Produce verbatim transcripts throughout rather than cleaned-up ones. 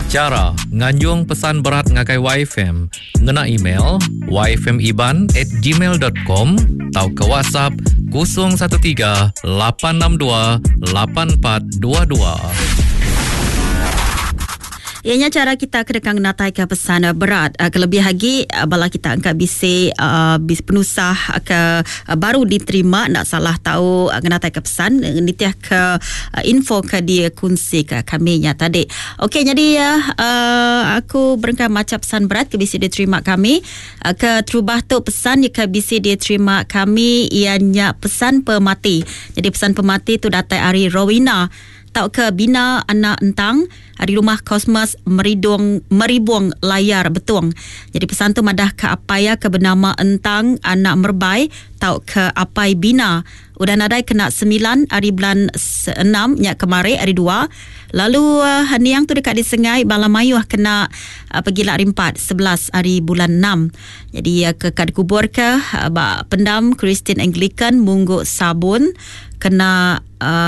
Cara nganjung pesan berat ngakai Y F M, ngena email y f m iban at gmail dot com atau ke WhatsApp kosong satu tiga lapan enam dua lapan empat dua dua. Ianya cara kita kedekang natai ke pesan berat. Uh, kelebih lagi uh, bala kita angkat bisi uh, bis penusah ke uh, baru diterima nak salah tahu uh, natai ke pesan nitiah ke uh, info ke dia kunci ke kami nya tadi. Okey, jadi uh, uh, aku berengkau macam pesan berat ke bisi diterima kami uh, ke terubah tu pesan ke bisi diterima kami ianya pesan pemati. Jadi pesan pemati tu datai Ari Rowina tau ke bina anak entang di rumah Kosmas meridung meribuang layar betung. Jadi pesan tu madah ke apaya ke bernama entang anak merbai tau ke apai bina udah nadai kena sembilan hari bulan enam nyak kemari hari dua. Lalu uh, haniang tu dekat di Sengai Balamayuh kena uh, pergi lak rimpat sebelas hari bulan enam. Jadi uh, ke kad kubur ke uh, pendam Kristen Anglican Mungguk Sabun kena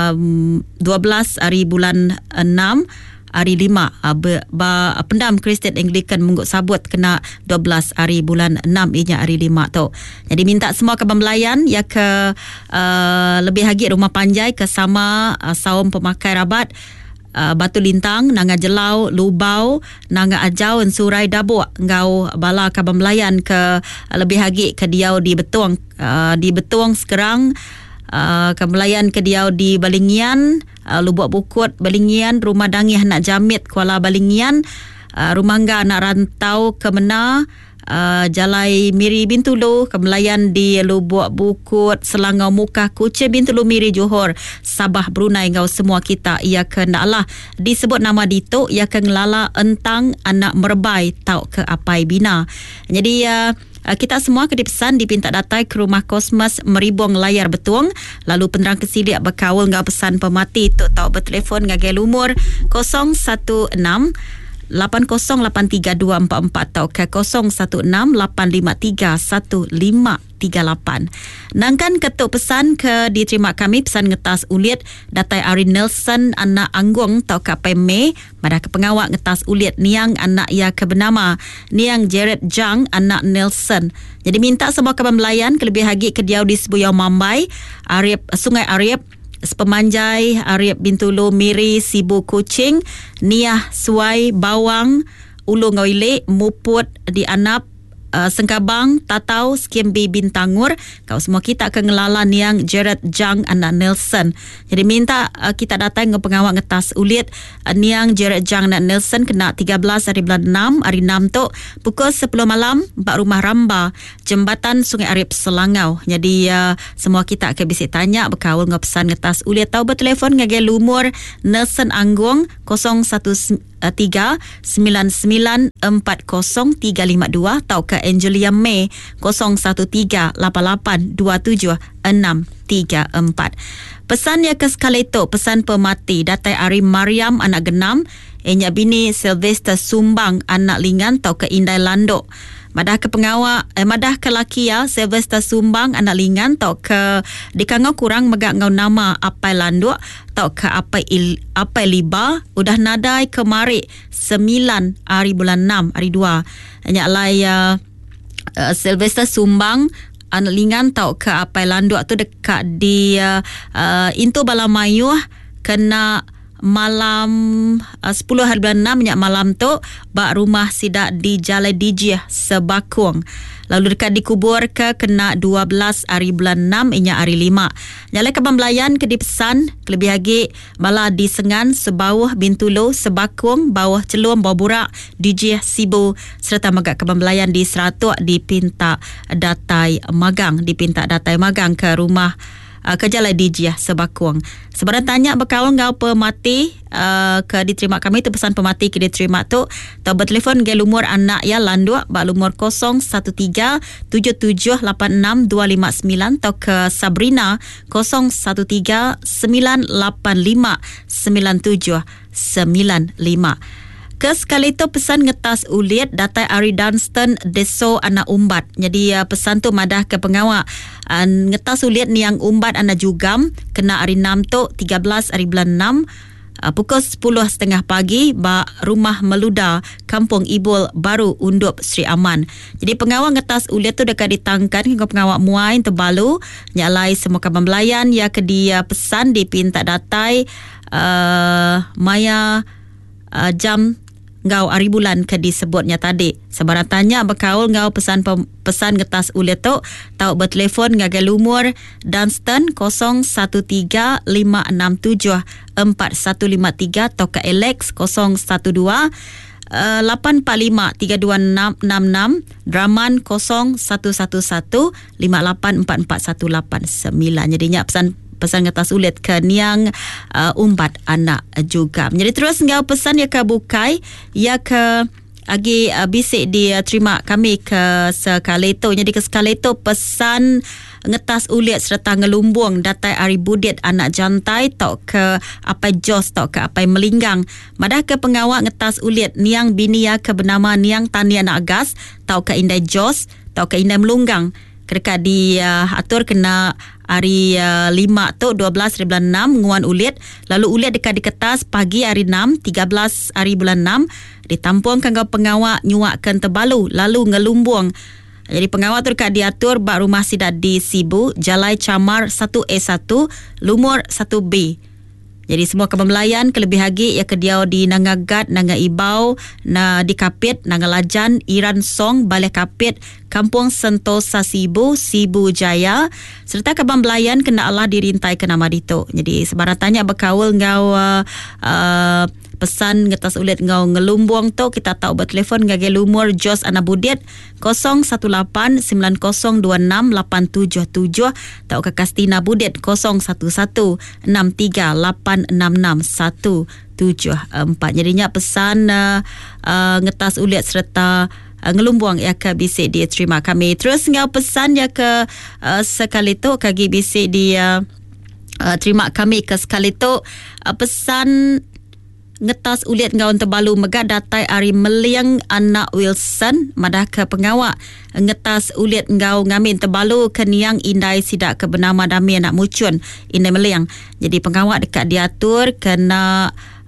um, dua belas hari bulan enam hari lima. Uh, be, ba, pendam Kristen Anglican Mungguk Sabut kena dua belas hari bulan enam inya hari lima tu. Jadi minta semua ke pembelayan ya ke uh, lebih lagi rumah panjai ke sama uh, saum pemakai rabat Uh, Batu Lintang, Nanga Jelau, Lubau, Nanga Ajau, Surai Dabuk, ngau bala ke pembelayan ke uh, lebih lagi ke diau di Betuang, uh, di Betuang sekarang, uh, ke pembelayan ke diau di Balingian, uh, Lubuk Bukut, Balingian, Rumah Dangih Nak Jamit, Kuala Balingian, uh, Rumangga Nak Rantau ke Mena, Uh, Jalai Miri Bintulu, Kemelayan di Lubuk Bukut, Selangau Mukah, Kuching Bintulu Miri Johor, Sabah Brunei, ngau semua kita ia ke naklah disebut nama dito ia ke ngelala entang anak merbai tau ke apai bina. Jadi uh, Uh, kita semua ke dipesan dipinta datai ke rumah Kosmas Meribuang Layar Betuang. Lalu penerang kesilik berkawal ngau pesan pemati tu tau bertelefon ngagel umur kosong satu enam lapan kosong lapan tiga dua empat empat atau ke kosong satu enam lapan lima tiga satu lima tiga lapan. Nangkan ketuk pesan ke diterima kami pesan ngetas ulit datai Ari Nelson anak Anggung tau ke P M E madah ke pengawak ngetas ulit niang anak ia ke bernama niang Jared Jang anak Nelson. Jadi minta semua ke pembelayan kelebih lagi ke diau di Sebuyau Mambai Arif Sungai Arif Sepemanjai, Arif Bintulu, Miri, Sibu Kuching, Niah, Suai, Bawang, Ulu Ngoile, Muput, di Anap, uh, Sengkabang, Tatau, Skimbi, Bintangur. Kau semua kita akan ngelala niang Jared Jang anak Nelson. Jadi minta uh, kita datang ke pengawal ngetas ulit uh, niang Jared Jang anak Nelson kena tiga belas hari bulan enam, hari enam tu pukul sepuluh malam, Bak Rumah Ramba, Jembatan Sungai Arif Selangau. Jadi uh, semua kita akan bisa tanya berkawal ngepesan ngetas ulit atau bertelefon ngagel umur Nelson Anggung kosong satu tiga sembilan sembilan empat kosong tiga lima dua atau ke Angelia May kosong satu tiga lapan lapan dua tujuh enam tiga empat. Pesan ya ke sekali itu pesan pemati datai Ari Mariam anak Genam, enya bini Sylvester Sumbang anak Lingan atau ke Indai Landok. Madah ke pengawal, eh, madah ke laki ya, Sylvester Sumbang, anak Lingan, tau ke dikangau kurang megak ngau nama apai landuk, tau ke apai, il, apai liba, udah nadai kemari sembilan hari bulan enam, hari dua. Nyak lai uh, uh, Sylvester Sumbang, anak Lingan, tau ke apai landuk tu dekat di uh, uh, Intu Balamayuh, kena malam uh, sepuluh hari bulan enam minyak malam tu bak rumah sidak di Jalan Dijih Sebakung. Lalu dekat dikubur ke kena dua belas hari bulan enam minyak hari lima. Nyalai ke pembelayan ke dipesan kelebih lagi bala di Sengan Sebawah Bintulu Sebakung bawah Celum bawah Burak Dijih Sibu serta megak ke pembelayan di Seratuk dipinta datai magang dipinta datai magang ke rumah Uh, ke Jalan Dijih Sebakung. Sebenarnya tanya berkawan ngau pemati uh, ke diterima kami tu pesan pemati ke diterima tu atau bertelefon ke lumur anak ya landuk bak lumur kosong satu tiga tujuh tujuh lapan enam dua lima sembilan atau ke Sabrina kosong satu tiga sembilan lapan lima sembilan tujuh sembilan lima. Ke sekali tu pesan ngetas ulit datai Ari Dunstan Deso anak umbat. Jadi uh, pesan tu madah ke pengawak uh, ngetas ulit ni yang umbat anak jugam kena hari enam tu tiga belas hari bulan enam uh, pukul sepuluh tiga puluh pagi ba rumah meluda Kampung Ibul Baru Undup Sri Aman. Jadi pengawal ngetas uliat tu dekat ditangkan hingga pengawal muain terbalu nyalai semua kaban belayan ya ke dia pesan dipinta datai uh, maya uh, jam ngau hari bulan ke disebutnya tadi. Sebarang tanya berkaul ngau pesan pesan ngetas uliat tu tau bertelefon ngagai lumur Dunstan kosong satu tiga lima enam tujuh empat satu lima tiga atau ke Alex kosong satu dua lapan empat lima tiga dua enam enam, Draman kosong satu satu satu lima lapan empat empat satu lapan sembilan. Jadinya pesan pesan ngetas ulit ke niang uh, umbat anak juga. Jadi terus ngau pesan ya ke bukai ya ke agi uh, bisik dia terima kami ke Sekaleto. Jadi ke Sekaleto pesan ngetas ulit serta ngelumbung datai ari budit anak jantai tau ke apai jos tau ke apai melinggang. Madah ke pengawak ngetas ulit niang bini ya ke bernama niang Tania Nak Gas tau ke indai jos tau ke indai melunggang. Dekat di uh, atur kena hari uh, lima tu dua belas hari bulan enam nguan ulit. Lalu ulit dekat di kertas pagi hari enam tiga belas hari bulan enam ditampung kanggo pengawak nyuakkan terbalu lalu ngelumbung. Jadi pengawak tu dekat diatur bak rumah sidat di Sibu Jalai Camar satu A satu Lumur satu B. Jadi semua kebembelayan kelebih hagi ya kediau di Nangagat, Nanga Ibau, na di Kapit, Nanga Lajan, Iran Song, Balai Kapit, Kampung Sentosa Sibu, Sibu Jaya, serta kebembelayan kena Allah dirintai ke nama dito. Jadi sebarang tanya berkaul ngau uh, uh, pesan ngetas ulit ngau ngelumbung tu kita tahu bertelefon ngage lumur Jos Anabudit kosong satu lapan sembilan kosong dua enam lapan tujuh tujuh atau ke Kastina Budit kosong satu satu enam tiga lapan enam enam satu tujuh empat. Jadinya pesan uh, uh, ngetas ulit serta Uh, ngelumbung ya ke bisik dia terima kami. Terus ngau pesan ya ke uh, Sekaleto kagi bisik dia uh, terima kami ke Sekaleto uh, pesan ngetas uliat ngau terbalu megah datai ari meliang anak Wilson madah ke pengawak ngetas uliat ngau ngamin terbalu ke niang indai sidak ke bernama Dami anak mucun indai meliang. Jadi pengawak dekat diatur kena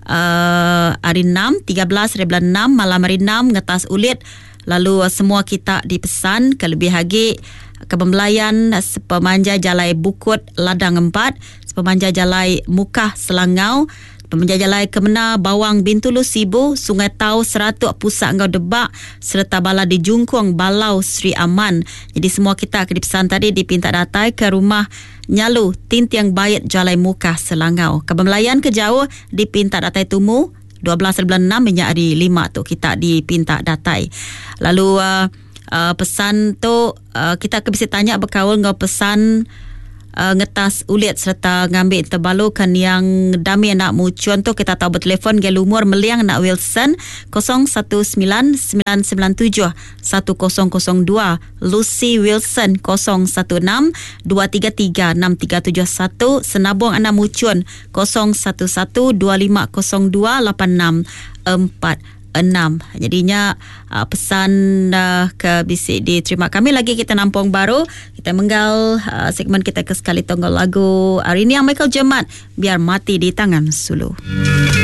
uh, hari enam tiga belas hari bulan enam malam hari enam ngetas uliat. Lalu semua kita dipesan kelebih hagi kebembelayan sepemanja Jalai Bukut Ladang empat, sepemanja Jalai Mukah Selangau, sepemanja Jalai Kemena Bawang Bintulu Sibu, Sungai Tau Seratuk Pusat Ngau Debak serta Bala di Jungkuang Balau Sri Aman. Jadi semua kita ke dipesan tadi dipinta datai ke rumah Nyalu Tintiang Bayat Jalai Mukah Selangau. Kebembelayan ke jauh dipinta datai tumu dua belas bulan enam minyak hari lima tu kita dipinta datai. Lalu uh, uh, pesan tu uh, kita bisa tanya berkaul ngau pesan uh, ngetas ulit serta ngambil terbalu kan yang Dami anak mucuan tu kita tahu bertelefon ke lumur meliang anak Wilson kosong satu sembilan sembilan sembilan tujuh satu kosong kosong dua, Lucy Wilson kosong satu enam dua tiga tiga enam tiga tujuh satu, Senabung anak mucuan kosong satu satu dua lima kosong dua lapan enam empat enam. Jadinya uh, pesan uh, ke bisik diterima kami lagi kita nampung baru kita menggal uh, segmen kita ke sekali tonggol lagu hari ini yang Michael Jemat Biar Mati di Tangan Sulu.